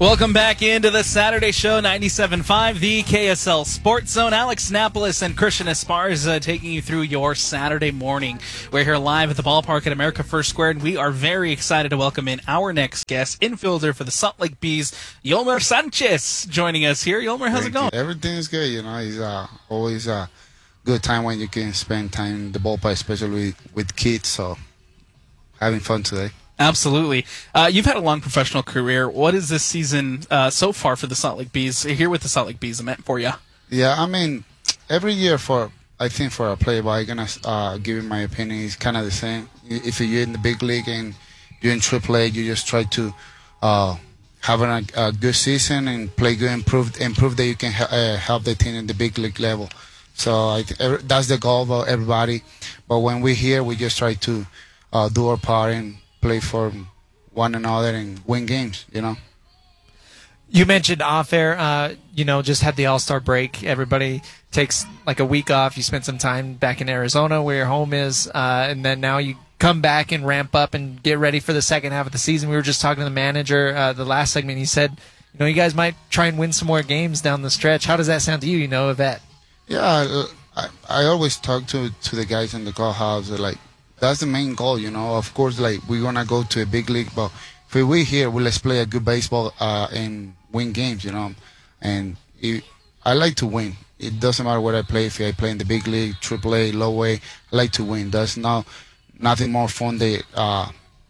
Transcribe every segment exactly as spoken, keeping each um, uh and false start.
Welcome back into the Saturday Show, ninety-seven point five, the K S L Sports Zone. Alex Napolis and Christian Esparza taking you through your Saturday morning. We're here live at the ballpark at America First Square, and we are very excited to welcome in our next guest, infielder for the Salt Lake Bees, Yolmer Sanchez, joining us here. Yolmer, how's Thank it going? You. Everything's good. You know, it's uh, always a good time when you can spend time in the ballpark, especially with, with kids. So, having fun today. Absolutely. Uh, you've had a long professional career. What is this season uh, so far for the Salt Lake Bees, here with the Salt Lake Bees, meant for you? Yeah, I mean, every year for, I think for a player, but I'm going to uh, give you my opinion, it's kind of the same. If you're in the big league and you're in triple A, you just try to uh, have a, a good season and play good, improve, improve that you can uh, help the team in the big league level. So I th- every, that's the goal of everybody. But when we're here, we just try to uh, do our part and play for one another and win games, you know. You mentioned off air, uh, you know, just had the All-Star break. Everybody takes like a week off. You spent some time back in Arizona where your home is, uh, and then now you come back and ramp up and get ready for the second half of the season. We were just talking to the manager uh, the last segment. He said, you know, you guys might try and win some more games down the stretch. How does that sound to you, you know, Yvette? Yeah, I, I always talk to, to the guys in the clubhouse, like, that's the main goal, you know. Of course, like, we're going to go to a big league, but if we're here, well, let's play a good baseball uh, and win games, you know. And it, I like to win. It doesn't matter what I play. If I play in the big league, triple A, low A, I like to win. There's no, nothing more fun than uh,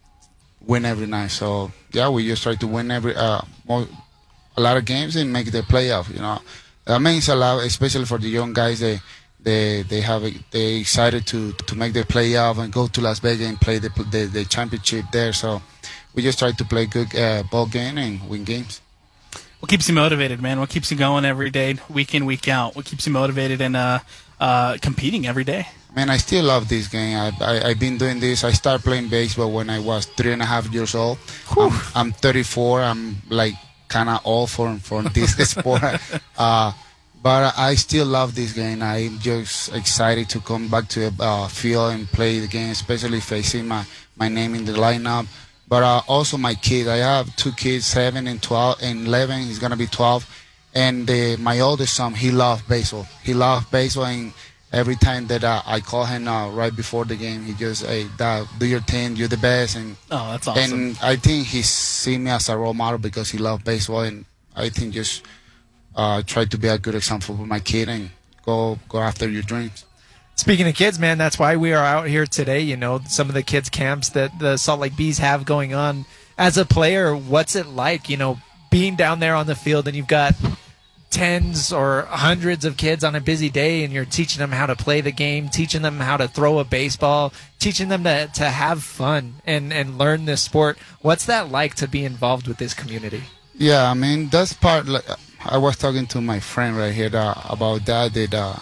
win every night. So, yeah, we just try to win every uh, more, a lot of games and make the playoff, you know. That means a lot, especially for the young guys. They They they have a, they excited to to make the playoff and go to Las Vegas and play the the, the championship there. So we just try to play good uh, ball game and win games. What keeps you motivated, man? What keeps you going every day, week in, week out? What keeps you motivated and uh, uh, competing every day? Man, I still love this game. I, I I've been doing this. I started playing baseball when I was three and a half years old. I'm, I'm thirty-four. I'm like kind of old for for this sport. Uh, But I still love this game. I'm just excited to come back to the uh, field and play the game, especially if I see my, my name in the lineup. But uh, also my kids. I have two kids, seven and twelve, and eleven. He's gonna be twelve. And uh, my oldest son, he loves baseball. He loves baseball, and every time that uh, I call him uh, right before the game, he just, hey, Dad, do your thing. You're the best. And oh, that's awesome. And I think he sees me as a role model because he loves baseball, and I think just. Uh, try to be a good example for my kid and go go after your dreams. Speaking of kids, man, that's why we are out here today. You know, some of the kids' camps that the Salt Lake Bees have going on. As a player, what's it like, you know, being down there on the field and you've got tens or hundreds of kids on a busy day and you're teaching them how to play the game, teaching them how to throw a baseball, teaching them to, to have fun and, and learn this sport. What's that like to be involved with this community? Yeah, I mean, that's part, like, I was talking to my friend right here uh, about that, that uh,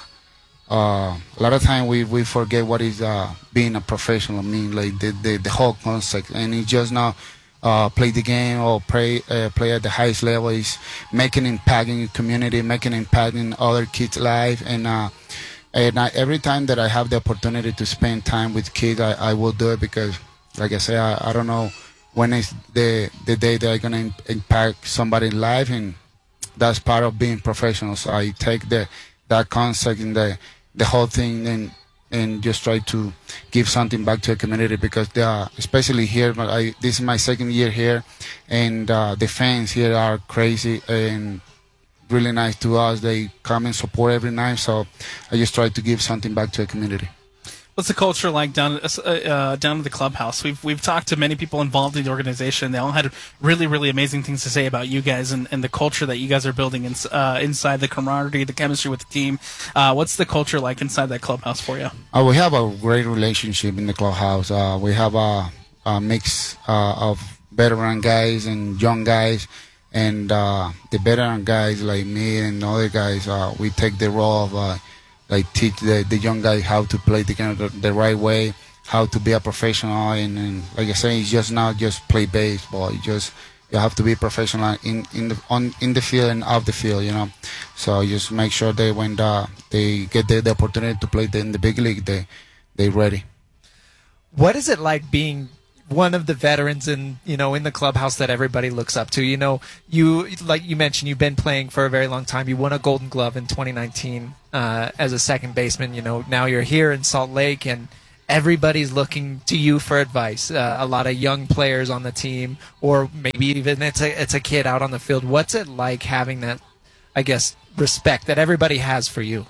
uh, a lot of time we, we forget what is uh, being a professional. I mean, like the, the, the whole concept. And it's just not uh, play the game or play, uh, play at the highest level. It's making impact in your community, making impact in other kids' life. And, uh, and I, every time that I have the opportunity to spend time with kids, I, I will do it because, like I say, I, I don't know when is the, the day that I'm going to impact somebody's life. And that's part of being professional. So I take the that concept and the the whole thing and and just try to give something back to the community because they are, especially here. I, this is my second year here, and uh, the fans here are crazy and really nice to us. They come and support every night. So I just try to give something back to the community. What's the culture like down uh, uh, down at the clubhouse? We've we've talked to many people involved in the organization. They all had really really amazing things to say about you guys and, and the culture that you guys are building in, uh, inside the camaraderie, the chemistry with the team. Uh, what's the culture like inside that clubhouse for you? Uh, we have a great relationship in the clubhouse. Uh, we have a, a mix uh, of veteran guys and young guys. And uh, the veteran guys like me and other guys, uh, we take the role of uh, like teach the, the young guys how to play the game the, the right way, how to be a professional, and, and like I say, it's just not just play baseball. You just you have to be professional in in the on in the field and off the field, you know. So just make sure they when the, they get the, the opportunity to play the, in the big league, they they ready. What is it like being one of the veterans in you know in the clubhouse that everybody looks up to. You know, you like you mentioned, you've been playing for a very long time. You won a Golden Glove in twenty nineteen uh, as a second baseman. You know, now you're here in Salt Lake, and everybody's looking to you for advice. Uh, a lot of young players on the team, or maybe even it's a it's a kid out on the field. What's it like having that, I guess, respect that everybody has for you?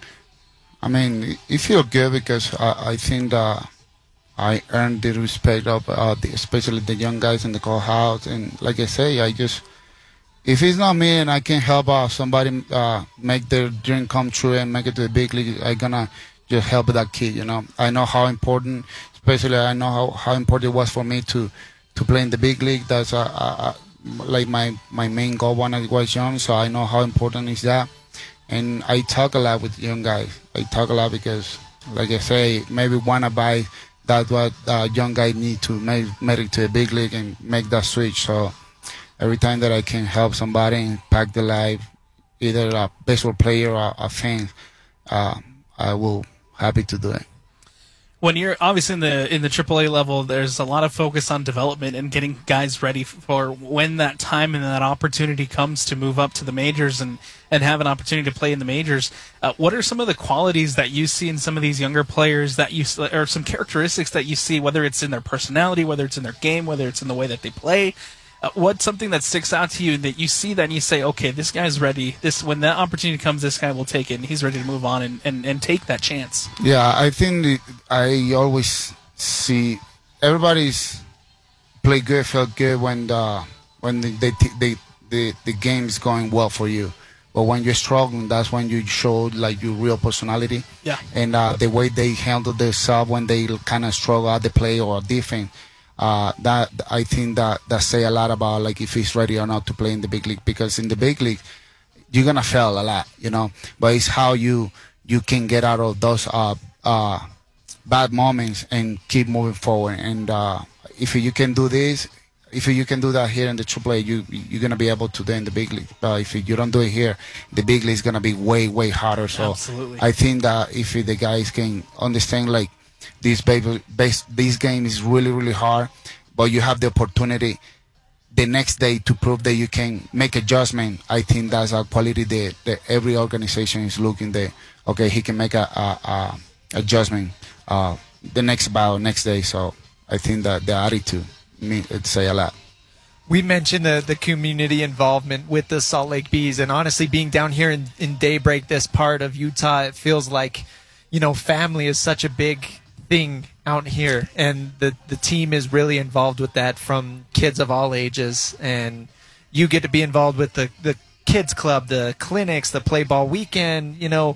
I mean, it feels good because I, I think that I earned the respect of uh, the, especially the young guys in the clubhouse. And like I say, I just, if it's not me and I can help uh, somebody uh, make their dream come true and make it to the big league, I'm going to just help that kid, you know. I know how important, especially I know how, how important it was for me to, to play in the big league. That's uh, uh, like my, my main goal when I was young, so I know how important is that. And I talk a lot with young guys. I talk a lot because, like I say, maybe one advice, that's what uh, young guys need to make, make it to a big league and make that switch. So every time that I can help somebody impact their life, either a baseball player or a fan, uh, I will happy to do it. When you're obviously in the in the triple A level, there's a lot of focus on development and getting guys ready for when that time and that opportunity comes to move up to the majors and, and have an opportunity to play in the majors. Uh, what are some of the qualities that you see in some of these younger players that you, or some characteristics that you see, whether it's in their personality, whether it's in their game, whether it's in the way that they play? Uh, what's something that sticks out to you that you see that and you say, okay, this guy's ready. This when that opportunity comes, this guy will take it, and he's ready to move on and, and, and take that chance. Yeah, I think the, I always see everybody's play good, feel good when the when the they, they, the the game is going well for you. But when you're struggling, that's when you show like your real personality. Yeah. And uh, the way they handle themselves when they kind of struggle at the play or defense. Uh, that I think that that say a lot about like if he's ready or not to play in the big league, because in the big league you're gonna fail a lot, you know. But it's how you you can get out of those uh, uh, bad moments and keep moving forward. And uh, if you can do this, if you can do that here in the triple A, you you're gonna be able to do it in the big league. But if you don't do it here, the big league is gonna be way way harder. So Absolutely. I think that if the guys can understand like. This baby, base, this game is really, really hard, but you have the opportunity the next day to prove that you can make adjustment. I think that's a quality that, that every organization is looking there. Okay, he can make a, a, a adjustment uh, the next bout, next day. So I think that the attitude, me, it say a lot. We mentioned the, the community involvement with the Salt Lake Bees, and honestly, being down here in, in Daybreak, this part of Utah, it feels like, you know, family is such a big thing out here, and the the team is really involved with that from kids of all ages, and you get to be involved with the the kids club, the clinics, the play ball weekend. You know,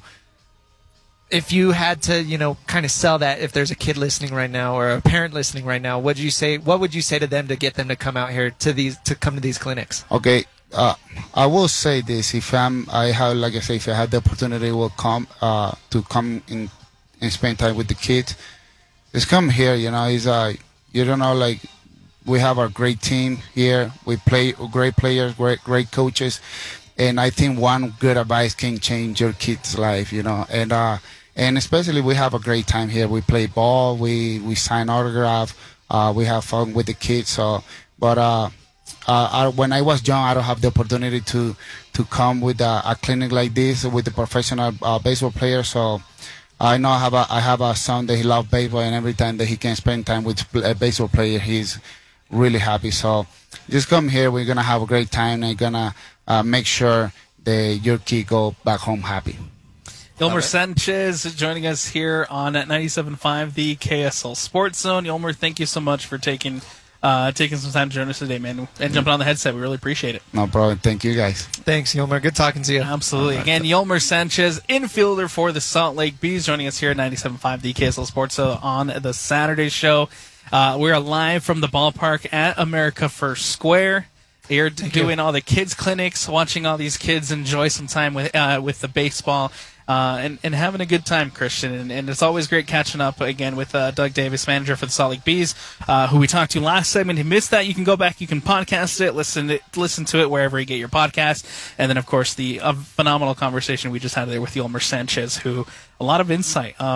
if you had to, you know, kind of sell that, if there's a kid listening right now or a parent listening right now, what would you say? What would you say to them to get them to come out here to these to come to these clinics? Okay, uh, I will say this: if I'm, I have, like I say, if I have the opportunity, will come uh, to come in and spend time with the kids. Just come here, you know. It's uh, you don't know, like we have a great team here. We play great players, great great coaches, and I think one good advice can change your kid's life, you know. And uh, and especially we have a great time here. We play ball, we we sign autograph, uh, we have fun with the kids. So, but uh, uh, I, when I was young, I don't have the opportunity to to come with a, a clinic like this with the professional uh, baseball players. So. I know I have a I have a son that he loves baseball, and every time that he can spend time with a baseball player, he's really happy. So just come here. We're gonna have a great time, and gonna uh, make sure that your kid go back home happy. Yolmer Sanchez joining us here on ninety-seven point five, the K S L Sports Zone. Yolmer, thank you so much for taking uh, taking some time to join us today, man, and jumping on the headset. We really appreciate it. No problem. Thank you, guys. Thanks, Yolmer. Good talking to you. Absolutely. Again, Yolmer Sanchez, infielder for the Salt Lake Bees, joining us here at ninety-seven point five, the K S L Sports Zone on the Saturday show. Uh, we're live from the ballpark at America First Square. You're Thank doing you. all the kids clinics, watching all these kids enjoy some time with uh, with the baseball. Uh, and, and having a good time, Christian. And, and it's always great catching up again with uh, Doug Davis, manager for the Salt Lake Bees, uh, who we talked to last segment. If you missed that, you can go back, you can podcast it, listen to, listen to it wherever you get your podcast. And then, of course, the uh, phenomenal conversation we just had there with Yolmer Sanchez, who a lot of insight. Um,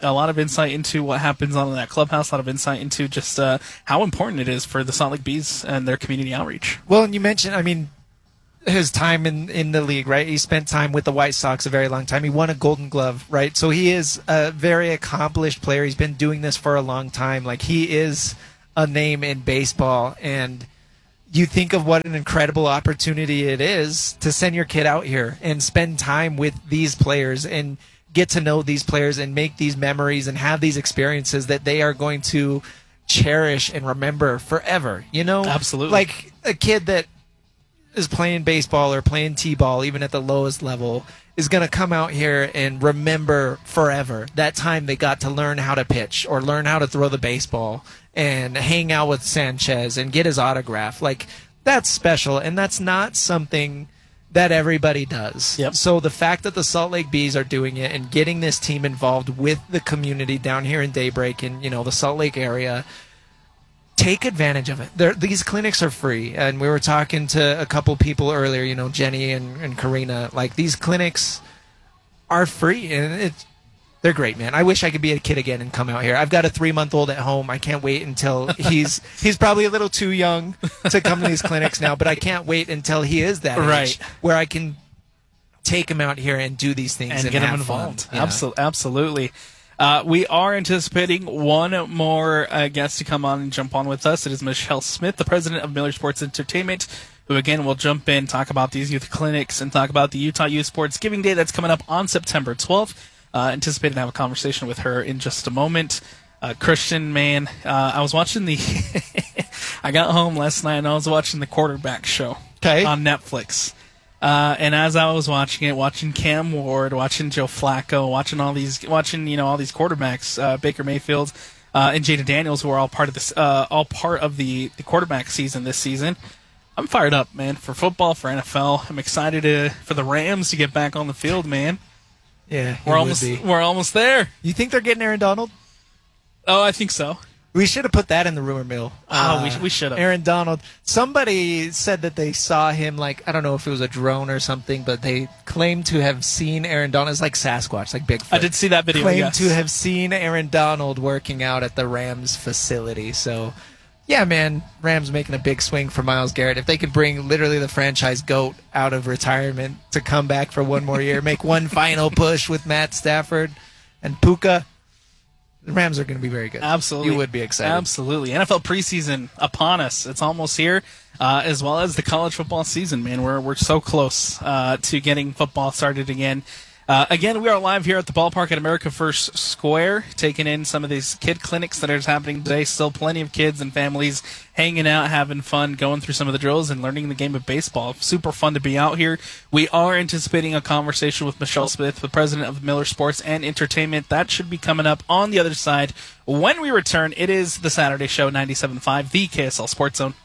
a lot of insight into what happens on in that clubhouse, a lot of insight into just uh, how important it is for the Salt Lake Bees and their community outreach. Well, and you mentioned, I mean, his time in, in the league, right? He spent time with the White Sox a very long time. He won a Golden Glove, right? So he is a very accomplished player. He's been doing this for a long time. Like, he is a name in baseball, and you think of what an incredible opportunity it is to send your kid out here and spend time with these players and get to know these players and make these memories and have these experiences that they are going to cherish and remember forever. You know? Absolutely. Like a kid that is playing baseball or playing t-ball, even at the lowest level, is going to come out here and remember forever that time they got to learn how to pitch or learn how to throw the baseball and hang out with Sanchez and get his autograph. Like, that's special, and that's not something that everybody does. Yep. So the fact that the Salt Lake Bees are doing it and getting this team involved with the community down here in Daybreak and, you know, the Salt Lake area, take advantage of it. They're, these clinics are free, and we were talking to a couple people earlier, you know, Jenny and, and Karina. Like, these clinics are free, and it's they're great, man. I wish I could be a kid again and come out here. I've got a three-month-old at home. I can't wait until he's he's probably a little too young to come to these clinics now, but I can't wait until he is that Right. age where I can take him out here and do these things and, and get them have involved. fun. Yeah. Absol- absolutely. Uh, we are anticipating one more uh, guest to come on and jump on with us. It is Michelle Smith, the president of Miller Sports Entertainment, who, again, will jump in, talk about these youth clinics, and talk about the Utah Youth Sports Giving Day that's coming up on September twelfth. Uh, anticipating to have a conversation with her in just a moment. Uh, Christian, man, uh, I was watching the... I got home last night, and I was watching the Quarterback Show Okay. on Netflix. Uh, and as I was watching it, watching Cam Ward, watching Joe Flacco, watching all these, watching you know all these quarterbacks, uh, Baker Mayfield, uh, and Jaden Daniels, who are all part of this, uh, all part of the, the quarterback season this season. I'm fired up, man, for football, for N F L. I'm excited to, for the Rams to get back on the field, man. Yeah, We're almost, we're almost there. You think they're getting Aaron Donald? Oh, I think so. We should have put that in the rumor mill. Oh, we- we should have. Aaron Donald. Somebody said that they saw him, like, I don't know if it was a drone or something, but they claimed to have seen Aaron Donald. It's like Sasquatch, like Bigfoot. I did see that video. Claimed Yes. to have seen Aaron Donald working out at the Rams facility. So, yeah, man, Rams making a big swing for Myles Garrett. If they could bring literally the franchise GOAT out of retirement to come back for one more year, make one final push with Matt Stafford and Puka, the Rams are going to be very good. Absolutely. You would be excited. Absolutely. N F L preseason upon us. It's almost here, uh, as well as the college football season, man. We're we're so close uh, to getting football started again. Uh, again, we are live here at the ballpark at America First Square, taking in some of these kid clinics that are happening today. Still plenty of kids and families hanging out, having fun, going through some of the drills and learning the game of baseball. Super fun to be out here. We are anticipating a conversation with Michelle Smith, the president of Miller Sports and Entertainment. That should be coming up on the other side. When we return, it is the Saturday Show, ninety-seven point five, the K S L Sports Zone.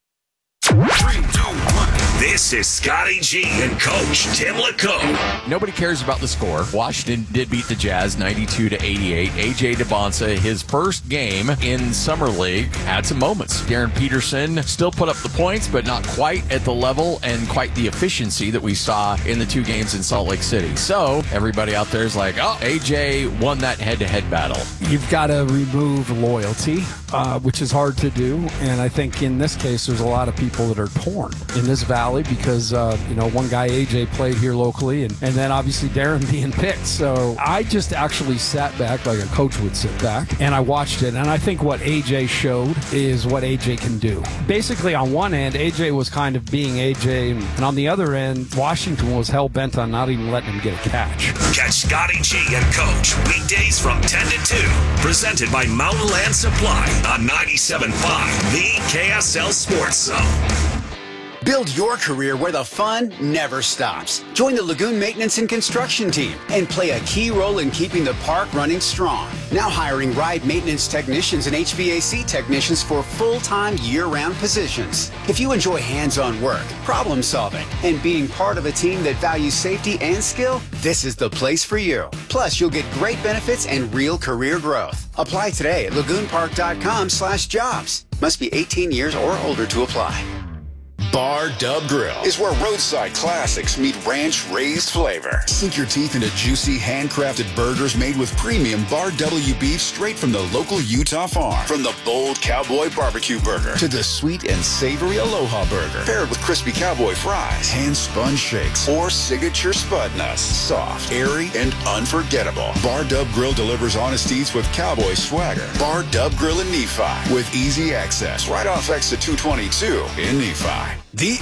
Three, two, one. This is Scotty G and Coach Tim LeCoe. Nobody cares about the score. Washington did beat the Jazz ninety-two to eighty-eight. A J DeBonsa, his first game in Summer League, had some moments. Darren Peterson still put up the points, but not quite at the level and quite the efficiency that we saw in the two games in Salt Lake City. So everybody out there is like, oh, A J won that head-to-head battle. You've got to remove loyalty, uh, which is hard to do. And I think in this case, there's a lot of people that are torn in this valley because, uh, you know, one guy, A J, played here locally, and, and then obviously Darren being picked. So I just actually sat back like a coach would sit back, and I watched it. And I think what A J showed is what A J can do. Basically, on one end, A J was kind of being A J, and on the other end, Washington was hell-bent on not even letting him get a catch. Catch Scotty G and Coach weekdays from ten to two. Presented by Mountain Land Supply on ninety-seven point five, the K S L Sports Zone. Build your career where the fun never stops. Join the Lagoon Maintenance and Construction team and play a key role in keeping the park running strong. Now hiring ride maintenance technicians and H V A C technicians for full-time year-round positions. If you enjoy hands-on work, problem solving, and being part of a team that values safety and skill, this is the place for you. Plus, you'll get great benefits and real career growth. Apply today at lagoon park dot com slash jobs. Must be eighteen years or older to apply. Bar Dub Grill is where roadside classics meet ranch-raised flavor. Sink your teeth into juicy, handcrafted burgers made with premium Bar W beef straight from the local Utah farm. From the bold cowboy barbecue burger to the sweet and savory Aloha burger, paired with crispy cowboy fries, hand-spun shakes, or signature spud nuts. Soft, airy, and unforgettable. Bar Dub Grill delivers honest eats with cowboy swagger. Bar Dub Grill in Nephi with easy access right off exit two twenty-two in Nephi. The